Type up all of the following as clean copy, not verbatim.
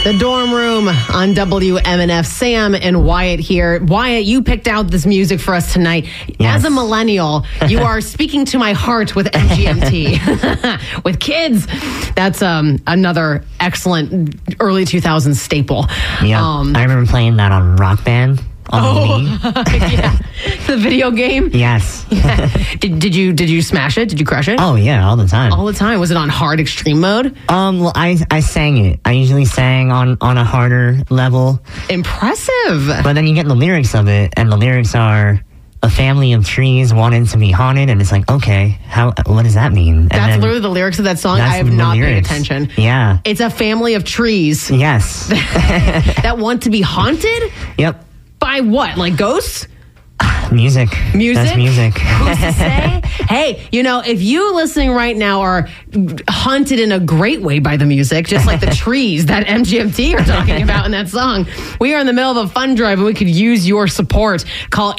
The Dorm Room on WMNF. Sam and Wyatt here. Wyatt, you picked out this music for us tonight. Yes. As a millennial, you are speaking to my heart with MGMT. With kids, that's another excellent early 2000s staple. Yeah, I remember playing that on Rock Band on Wii. Yeah. The video game? Yes. Yeah. Did you smash it? Did you crush it? Oh, yeah, all the time. All the time. Was it on hard extreme mode? Well, I sang it. I usually sang on a harder level. Impressive. But then you get the lyrics of it, and the lyrics are a family of trees wanted to be haunted, and it's like, okay, what does that mean? And that's literally the lyrics of that song. I have not paid attention. Yeah. It's a family of trees. Yes. That want to be haunted? Yep. By what? Like ghosts? Music. That's music. Who's to say? Hey, if you listening right now are haunted in a great way by the music, just like the trees that MGMT are talking about in that song, we are in the middle of a fund drive and we could use your support. Call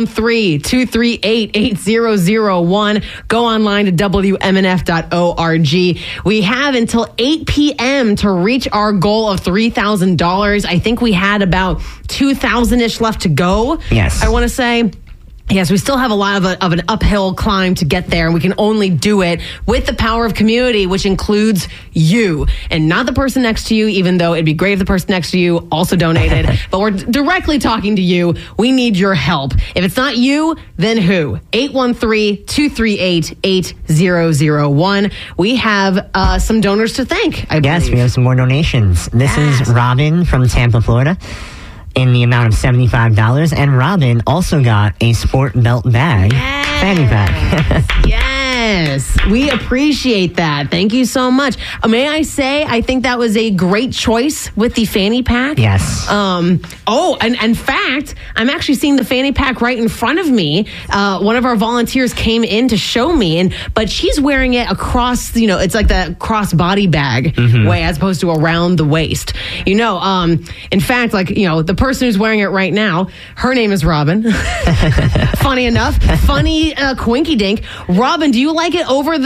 813-238-8001. Go online to WMNF.org. We have until 8 p.m. to reach our goal of $3,000. I think we had about 2,000-ish left to go. Yes. I want to say. Yes, we still have a lot of an uphill climb to get there, and we can only do it with the power of community, which includes you and not the person next to you, even though it'd be great if the person next to you also donated. But we're directly talking to you. We need your help. If it's not you, then who? 813-238-8001. We have some donors to thank, I believe. Yes, we have some more donations. This is Robin from Tampa, Florida, in the amount of $75. And Robin also got a sport belt bag fanny pack. Yes, we appreciate that. Thank you so much. May I say, I think that was a great choice with the fanny pack. Yes. And in fact, I'm actually seeing the fanny pack right in front of me. One of our volunteers came in to show me, but she's wearing it across, it's like the cross body bag way as opposed to around the waist. In fact, the person who's wearing it right now, her name is Robin. Funny enough. Funny coinky dink. Robin, do you like it over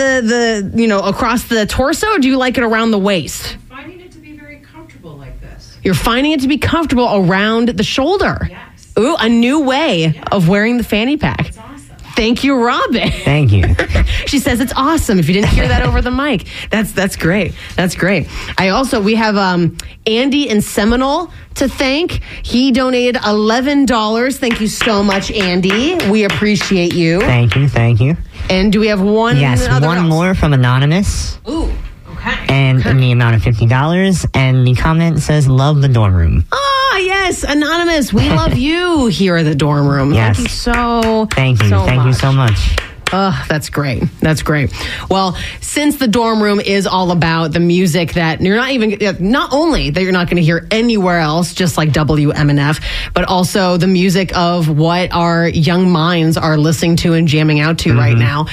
the across the torso, or do you like it around the waist? I'm finding it to be very comfortable like this. You're finding it to be comfortable around the shoulder. Yes. Ooh, a new way of wearing the fanny pack. It's awesome. Thank you, Robin. Thank you. She says it's awesome. If you didn't hear that over the mic, that's great. That's great. We have Andy in Seminole to thank. He donated $11. Thank you so much, Andy. We appreciate you. Thank you. And do we have one? Yes, one more from Anonymous. Ooh, okay. And in the amount of $50. And the comment says, love the dorm room. Oh, yes, Anonymous. We love you here at the dorm room. Yes. Thank you so Thank you so much. Oh, that's great. That's great. Well, since the dorm room is all about the music that not only that you're not going to hear anywhere else, just like WMNF, but also the music of what our young minds are listening to and jamming out to right now.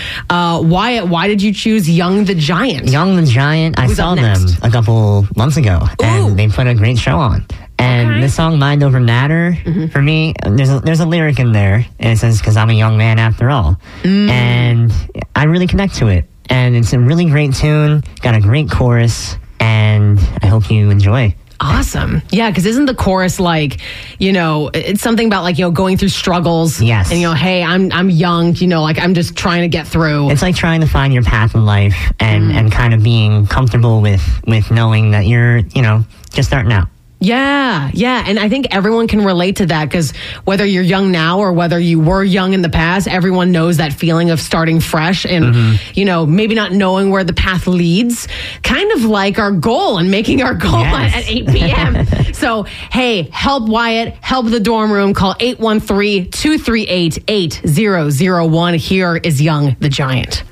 Why did you choose Young the Giant? Young the Giant, I saw them a couple months ago, and they put a great show on. And this song, Mind Over Matter, for me, there's a lyric in there, and it says, because I'm a young man after all. And I really connect to it. And it's a really great tune, got a great chorus, and I hope you enjoy. Awesome. Yeah, because isn't the chorus it's something about going through struggles. Yes. And hey, I'm young, I'm just trying to get through. It's like trying to find your path in life and kind of being comfortable with knowing that you're, just starting out. Yeah. And I think everyone can relate to that because whether you're young now or whether you were young in the past, everyone knows that feeling of starting fresh and, maybe not knowing where the path leads, kind of like our goal and making our goal at 8 p.m. So, hey, help Wyatt, help the dorm room. Call 813-238-8001. Here is Young the Giant.